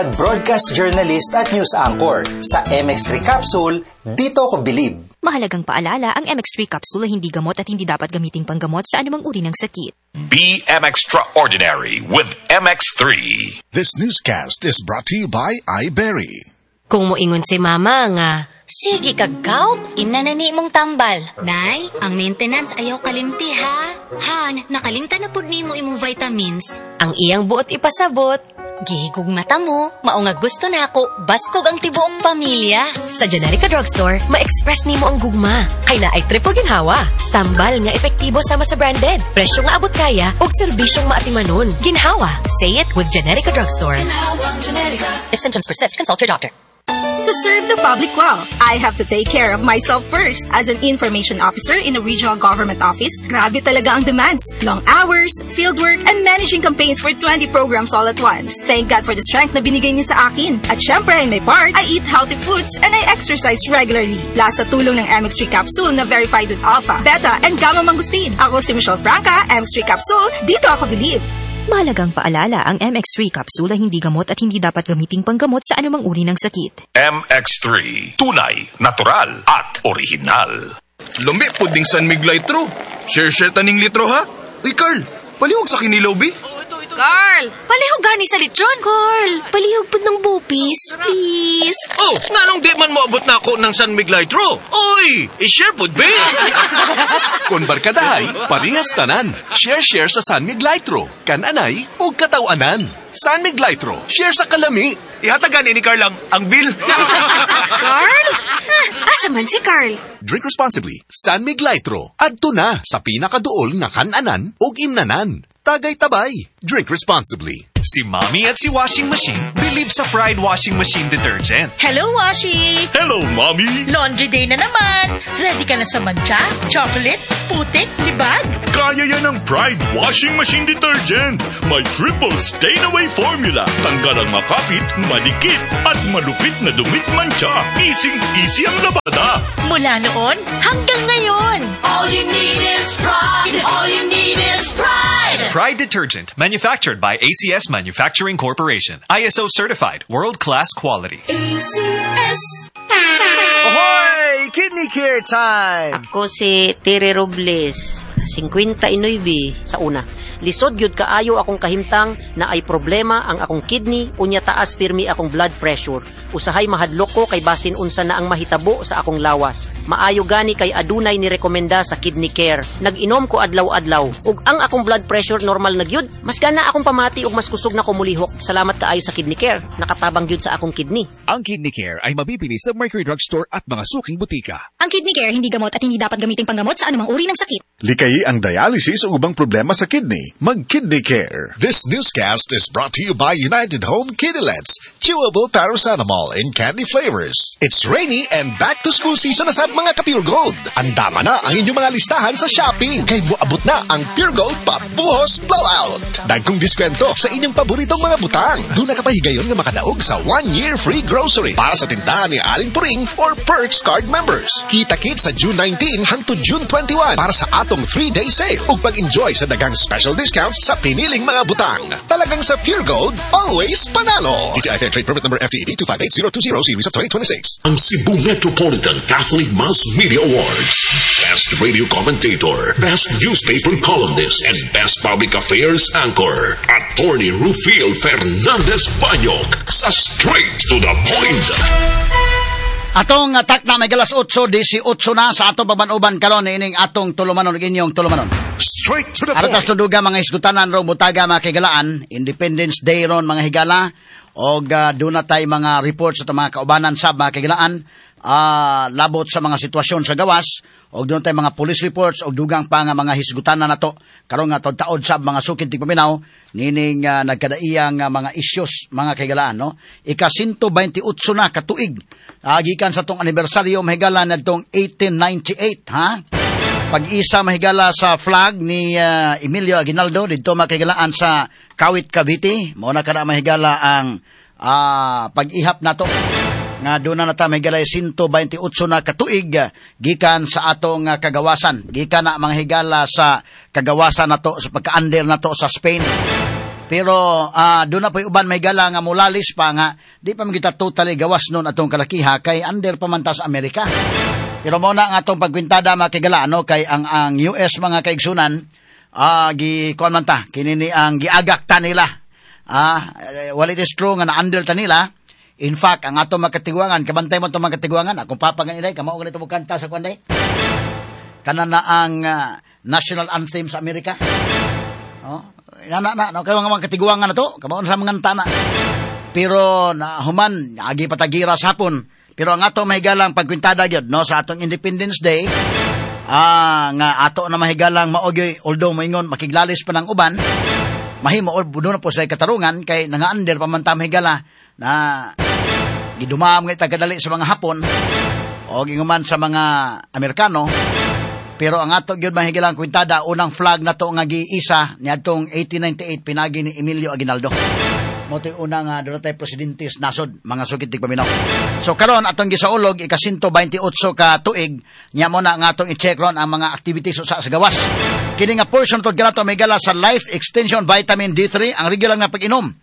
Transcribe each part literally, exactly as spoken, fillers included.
Broadcast journalist at news anchor. Sa M X three Capsule, dito ko bilib. Mahalagang paalala, ang M X three Capsule ay hindi gamot at hindi dapat gamiting panggamot sa anumang uri ng sakit. Be M Extraordinary with M X three. This newscast is brought to you by iBerry. Kung moingon si mama nga, sige kagaw, imnanani mong tambal. Nay, ang maintenance ayaw kalimti ha. Han, nakalimta na pud nimo imong vitamins. Ang iyang buot ipasabot. Gihigog mata mo, maunga gusto na ako, baskog ang tibuok pamilya. Sa Generica Drugstore, ma-express nimo ang gugma. Kay na ay triple ginhawa. Tambal nga epektibo sama sa branded. Presyo nga abot kaya, og serbisyong maatimanon. Ginhawa. Say it with Generica Drugstore. Ginhawa, Generica. If symptoms persist, consult your doctor. To serve the public well, I have to take care of myself first. As an information officer in a regional government office, grabe talaga ang demands. Long hours, fieldwork, and managing campaigns for twenty programs all at once. Thank God for the strength na binigay niya sa akin. At syempre, in my part, I eat healthy foods and I exercise regularly. Plus sa tulong ng M X three Capsule na verified with Alpha, Beta, and Gamma Mangustin. Ako si Michelle Franca, M X three Capsule, dito ako believe. Mahalagang paalala, ang M X three Capsule ay hindi gamot at hindi dapat gamiting panggamot sa anumang uri ng sakit. M X three. Tunay, natural, at original. Lumi, puding San Miguel-Litro. Share-share taning litro, ha? Uy, Carl, palihog sa kinilaw, bi? Carl, palihog gani sa litron. Carl, palihog po ng bupis, please. Oh, nga nung di man mo abot na ako ng San Miguel-Litro. Oy, i-share po, be. Kung barkadahay, parehas tanan. Share-share sa San Miguel-Litro. Kananay o katawanan. San Miguel-Litro, share sa kalami. Ihatagan ni Carl ang, ang bill. Carl? Ah, asa man si Carl? Drink responsibly. San Miguel-Litro. Adto na sa pinakaduol nga kananan o imnanan. Tagay tabay. Drink responsibly. Si Mommy at si Washing Machine believe sa Pride Washing Machine Detergent. Hello, Washi! Hello, Mommy! Laundry day na naman. Ready ka na sa mancha, chocolate, putik, libag? Kaya yan ang Pride Washing Machine Detergent. May triple stain-away formula. Tanggal ang makapit, madikit, at malupit na dumit mancha. Easy-easy ang labada. Mula noon hanggang ngayon. All you need is pride. All you need is pride. Pride Detergent, manufactured by A C S Manufacturing Corporation. I S O certified, world-class quality. A C S. Ahoy! Kidney care time! Ako si Tere Robles, fifty-nine sa una. Lisod gyud kaayo akong kahimtang na ay problema ang akong kidney unya taas pirmi akong blood pressure. Usahay mahadlok ko kay basin unsa na ang mahitabo sa akong lawas. Maayo gani kay adunay ni rekomenda sa kidney care. Nag-inom ko adlaw-adlaw ug ang akong blood pressure normal na gyud. Mas gana akong pamati ug mas kusog na ko mulihok. Salamat kaayo sa kidney care. Nakatabang gyud sa akong kidney. Ang kidney care ay mabibili sa Mercury Drugstore at mga suking butika. Ang kidney care hindi gamot at hindi dapat gamiting panggamot sa anumang uri ng sakit. Likay ang dialysis o ubang problema sa kidney. Mag-Kidney Care. This newscast is brought to you by United Home Kidilets, chewable paracetamol in candy flavors. It's rainy and back-to-school season na sa mga ka-Pure Gold. Andama na ang inyong mga listahan sa shopping. Kay moabot na ang Pure Gold Pabuhos Blowout. Dagkong diskwento sa inyong paboritong mga butang. Doon na kapahigayon nga makadaog sa one-year free grocery para sa tindahan ni Aling Puring or Perks Card members. Kita-kit sa June nineteenth hangtod June twenty-one para sa atong three-day sale ug pag-enjoy sa dagang special discounts sa piniling mga butang. Talagang sa Pure Gold, always panalo. D T I Fair Trade Permit Number F T E D two five eight zero two zero Series of twenty twenty-six. Ang Cebu Metropolitan Catholic Mass Media Awards. Best Radio Commentator, Best Newspaper Columnist, and Best Public Affairs Anchor. Attorney Rufil Fernandez Banyok sa Straight to the Point. Atong atak na may galas eight eighteen na sa atong pabanuban karon ining atong tulumanon inyong tulumanon. Straight to the point. Aratas tuduga mga isgutanan ro mutaga mga kigalaan, Independence Day ron mga higala og uh, doon na tay mga reports sa mga kaubanan sab mga kigalaan uh, labot sa mga sitwasyon sa gawas og doon tay mga police reports og dugang pa nga mga hisgutanan nato karon nga taod sab mga sukid tigpaminaw nining uh, nagkadaiyang uh, mga issues mga kigalaan no. Ika one twenty-eight na katuig. Uh, gikan sa tong anibersaryo mahigala nadtong eighteen ninety-eight ha. Pag-isa mahigala sa flag ni uh, Emilio Aguinaldo didto makigalaan sa Kawit Cavite. Mao na kada mahigala ang uh, pag-ihap nato nga doon na nata mahigala one twenty-eight na katuig gikan sa atong uh, kagawasan. Gikan na mga higala sa kagawasan nato sa pagka-under nato sa Spain. Pero uh, doon na po uban may gala nga mulalis pa nga di pa magita totally gawas nun atong kalakiha kay under pa man ta sa Amerika. Pero mo na nga atong pagkwintada makigala ano kay ang ang U S mga kaigsunan ah uh, gi kon man ta kinini ang giagak ta nila. Ah uh, while it is true nga na under ta nila. In fact, ang atong makatiguangan kabantay mo atong makatiguangan akong papagan ilay kamao ganito mo kanta sa kwanday. Kana na ang uh, national anthem sa Amerika. Oh, na na na kay mga mga katiguangan na to, kamao sa mga tana. Pero na human agi patagira sa hapon. Pero ang ato mahigalang pagkwintada gyud no sa atong Independence Day, ah nga ato na mahigalang maogoy although moingon makiglalis pa ng uban, mahimo or budo na po sa katarungan kay nanga-under pa man ta mahigala na gidumam nga tagadali sa mga Hapon o ginguman sa mga Amerikano. Pero ang ato gyud mahigalang kwintada unang flag na to nga giisa niadtong eighteen ninety-eight pinagi ni Emilio Aguinaldo. Mo to'y unang uh, doon tayo presidente nasod mga sugid tig paminaw. So karon atong gisaulog ika one hundred twenty-eight ka tuig nya mo na nga atong i-check ron ang mga activities sa, sa gawas. Kini nga portion to ganato may gala sa Life Extension Vitamin D three ang regular nga pag-inom.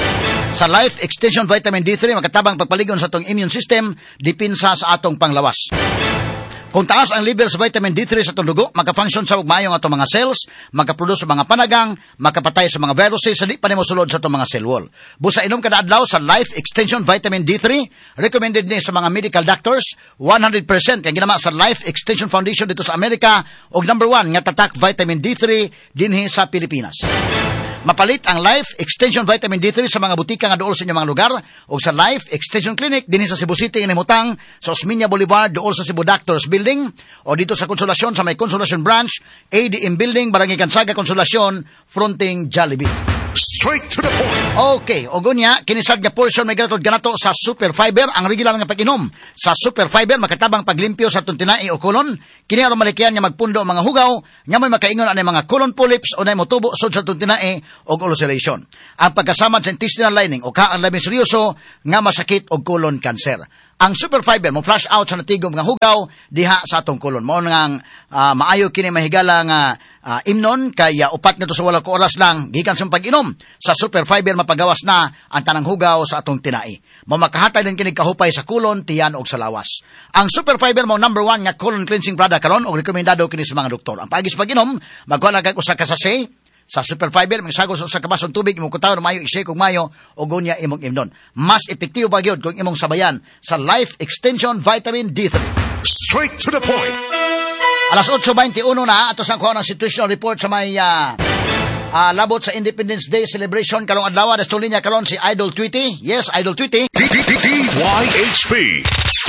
Sa Life Extension Vitamin D three makatabang pagpaligon sa atong immune system dipinsa sa atong panglawas. Kung taas ang level sa vitamin D three sa atong dugo, maka-function sa ugmayong atong mga cells, maka-produce sa mga panagang, makapatay sa mga viruses, sa di pa nimo sulod sa atong mga cell wall. Busa inom kada adlaw sa Life Extension Vitamin D three, recommended ni sa mga medical doctors, one hundred percent kay ginama sa Life Extension Foundation dito sa Amerika, og number one nga tatak vitamin D three dinhi sa Pilipinas. Mapalit ang Life Extension Vitamin D three sa mga butika nga duol sa inyong mga lugar o sa Life Extension Clinic dinhi sa Cebu City inimutang sa Osmeña Boulevard duol sa Cebu Doctors Building o dito sa Konsolasyon sa may Konsolasyon Branch, A D M Building, Barangay Kansaga, Konsolasyon, fronting Jollibee. Straight to the point. Okay, o gunya, kinisad nga portion may ganatod ganato sa Super Fiber, ang regular nga pag-inom. Sa Super Fiber, makatabang paglimpyo sa itong tinai o kolon. Kini aron malikyan nga magpundo ang mga hugaw, nga may makaingon anay mga colon polyps o nay motubo sud sa itong tinai o ulceration. Ang pagkasamad sa intestinal lining o ka ang labing seryoso nga masakit o colon cancer. Ang Super Fiber mo flush out sa natigom nga hugaw diha sa atong kolon. Mao nga uh, maayo kini mahigala nga uh, imnon kay uh, upat nito sa wala ka oras lang gikan sa pag-inom. Sa Super Fiber mapagawas na ang tanang hugaw sa atong tinai. Mao makahatay din kini kahupay sa kolon, tiyan og sa lawas. Ang Super Fiber mo number one nga colon cleansing product karon og rekomendado kini sa mga doktor. Ang paagis pag-inom magkuha kag usa ka sachet sa Super Fiber, may sagol sa kabasong tubig, imong kutaw na mayo, i-shake kung mayo, o gunya imong imnon. Mas epektibo pa yun kung imong sabayan sa Life Extension Vitamin D three. Straight to the point. Alas eight twenty-one na, ato sa kuha ng situational report sa may uh, uh, labot sa Independence Day celebration karong adlaw. Desto linya karon si Idol Tweety. Yes, Idol Tweety. D Y H P.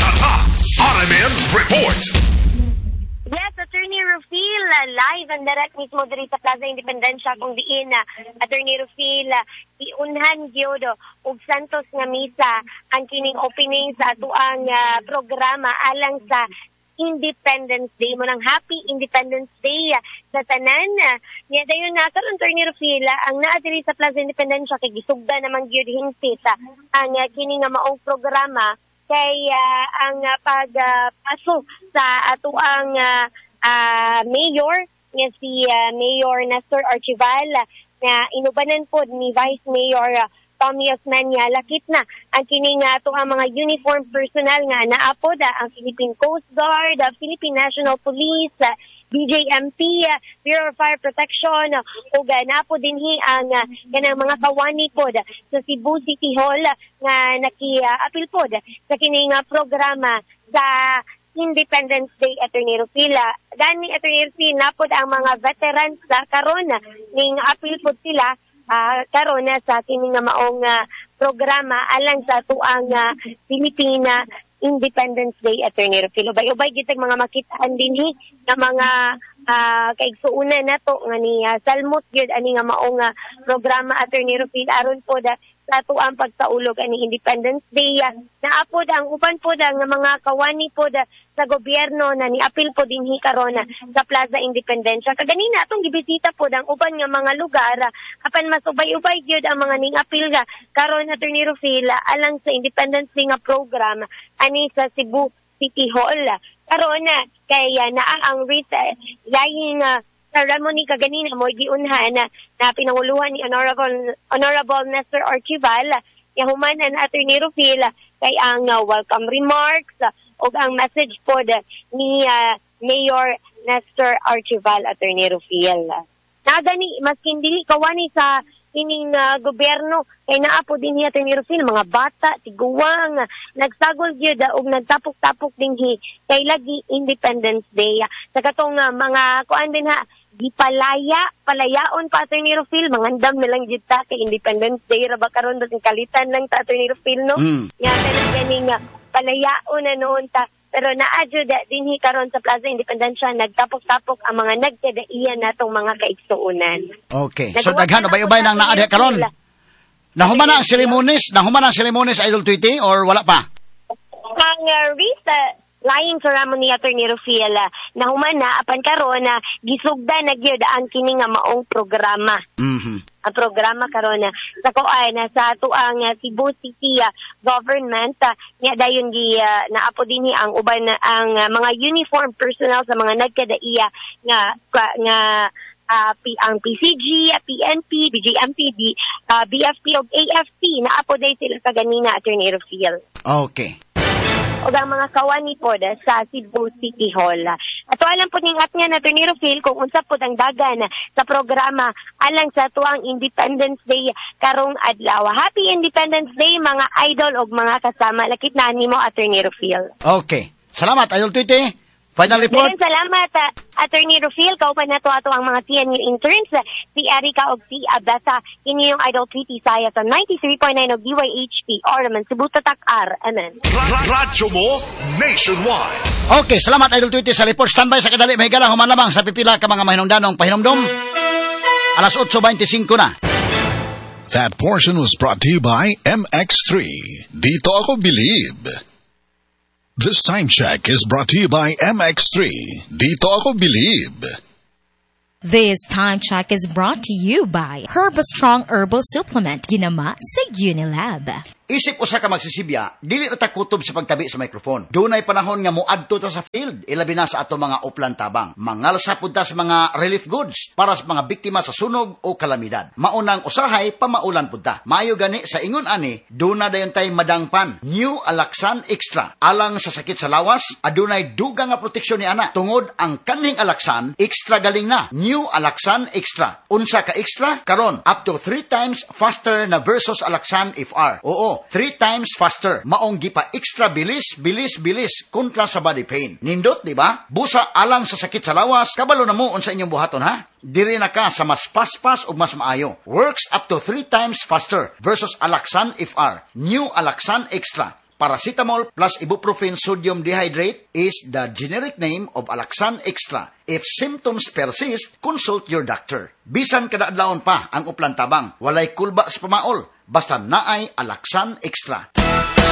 R M N Report. Yes, Attorney Rufil, uh, live and direct mismo diri sa Plaza Independencia kung diin uh, Attorney Rufil, uh, iunhan gyud og Santos nga misa ang kining opening sa atuang uh, programa alang sa Independence Day mo ng Happy Independence Day uh, sa tanan. Uh, niya dayon na karon Attorney Rufil, uh, ang naa diri sa Plaza Independencia kay gisugda naman gyud hingpit uh, ang uh, kining nga maong programa kay uh, ang uh, pagpaso uh, sa atuang uh, uh, mayor nga si uh, Mayor Nestor Archival uh, na inubanan pod ni Vice Mayor uh, Tommy Osmeña. Lakit na ang kining uh, atuang mga uniform personnel nga naapod uh, ang Philippine Coast Guard, uh, Philippine National Police, uh, B J M P, uh, Bureau of Fire Protection, uh, o gana po din hi ang uh, ganang mga kawani po uh, sa Cebu City Hall uh, nga naki-apil uh, po uh, sa kining uh, programa sa Independence Day, Attorney Rufil. Uh, gani, Attorney Rufil, na po ang mga veterans sa uh, karon uh, ning apil po sila uh, karon uh, sa kining uh, maong uh, programa alang sa tuang uh, Pilipina Independence Day, Attorney Rufil. Ubay-ubay gitag mga makitaan din hi nga mga uh, kaigsuunan nato nga ni uh, Salmot gyud ani nga maong uh, programa, Attorney Rufil, aron po da sa ato ang pagsaulog ani Independence Day. Uh, naapod ang uban po da nga mga kawani po da sa gobyerno na niapil po din hi karon uh, sa Plaza Independencia. Kaganina atong gibisita po ang uban nga mga lugar uh, apan mas ubay-ubay gyud ang mga ning-apil ga karon, Attorney Rufil, uh, alang sa Independence Day nga program ani sa Cebu City Hall. Karon na kay uh, naa ang retail lahing uh, sa Ramon ni kaganina mo giunhan na, na pinanguluhan ni Honorable Honorable Nestor Archival ya humanan Attorney Rufil kay ang uh, welcome remarks uh, o ang message po uh, ni uh, Mayor Nestor Archival Attorney Rufil. Nagani maskin dili kawani sa ining uh, gobyerno kay naa po din ni Attorney Rufil mga bata tiguwang nagsagol gyud uh, og nagtapok-tapok dinhi kay lagi Independence Day uh, sa katong uh, mga kuan din ha gipalaya palayaon pa Attorney Rufil mangandam na lang gyud ta kay Independence Day ra ba karon basing kalitan lang ta Attorney Rufil no mm. nya kanang ganing uh, palayaon na noon ta pero naadyo da dinhi karon sa Plaza Independencia nagtapok-tapok ang mga nagkadaiyan natong mga kaigsuonan. Okay. So daghan ubay-ubay nang naa diha karon. Nahuman na ang ceremonies, nahuman na ang ceremonies Idol Tweety or wala pa? Ang uh, Rita lying sa Ramon ni Attorney Rufil uh, nahuman na apan karon na uh, gisugda na gyud ang kini nga maong programa. Mhm. Ang programa karon na sa kuan na sa tuang uh, Cebu City uh, government uh, nya dayon gi uh, naapo dinhi ang uban na ang uh, mga uniform personnel sa mga nagkadaiya nga nga uh, P, ang P C G, P N P, B J M P, D, uh, B F P ug A F P naapo day sila kaganina Attorney Rufil. Okay. O ang mga kawani po da, sa Cebu City Hall. Ato alam po ning at nga na Attorney Rufil kung unsa po ang dagan sa programa alang sa tuang Independence Day karong adlaw. Happy Independence Day mga idol og mga kasama. Lakit na nimo Attorney Rufil. Okay. Salamat Idol Tweety. Final report. Maraming salamat uh, Attorney Rufil. Kauban na to ato ang mga T N U interns uh, si Erica og si Abesa. Kini yung Idol Tweety saya sa ninety-three point nine og D Y H P Orman Cebu Tatak-Ar. Amen. Radyo mo nationwide. Okay, salamat Idol Tweety sa report. Standby sa kadali mahigala human lamang sa pipila ka mga mahinungdanong pahinomdom. Alas eight twenty-five na. That portion was brought to you by M X three. Dito ako believe. This time check is brought to you by M X three. Dito ako believe. This time check is brought to you by Herbastrong Herbal Supplement. Ginama sa Unilab. Isip usa ka magsisibya, dili ta kutob sa pagtabi sa microphone. Dunay panahon nga moadto ta sa field, ilabi na sa ato mga uplan tabang. Mangalsa pud ta sa mga relief goods para sa mga biktima sa sunog o kalamidad. Maunang usahay pamaulan pud ta. Maayo gani sa ingon ani, duna dayon tay madangpan. New Alaxan Extra. Alang sa sakit sa lawas, adunay dugang nga proteksyon ni ana. Tungod ang kaning Alaxan, extra galing na. New Alaxan Extra. Unsa ka extra? Karon up to three times faster na versus Alaxan F R. Oo, three times faster. Maong gipa extra bilis, bilis, bilis kontra sa body pain. Nindot, di ba? Busa alang sa sakit sa lawas, kabalo na mo unsa inyong buhaton ha? Diri na ka sa mas paspas o mas maayo. Works up to three times faster versus Alaxan F R. New Alaxan Extra. Paracetamol plus ibuprofen sodium dehydrate is the generic name of Alaxan Extra. If symptoms persist, consult your doctor. Bisan kada adlawon pa ang uplan tabang, walay kulba sa pamaol, basta naay Alaxan Extra.